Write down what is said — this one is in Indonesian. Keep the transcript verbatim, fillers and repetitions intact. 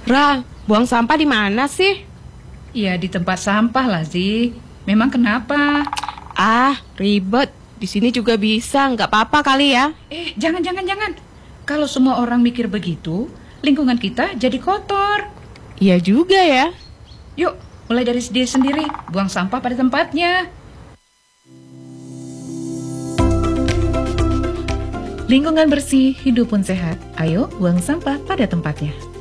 Ra, buang sampah di mana sih? Ya di tempat sampah lah, Zi. Memang kenapa? Ah, ribet. Di sini juga bisa, nggak apa-apa kali ya. Eh, jangan, jangan, jangan. Kalau semua orang mikir begitu, lingkungan kita jadi kotor. Iya juga ya. Yuk, mulai dari diri sendiri. Buang sampah pada tempatnya. Lingkungan bersih, hidup pun sehat. Ayo, buang sampah pada tempatnya.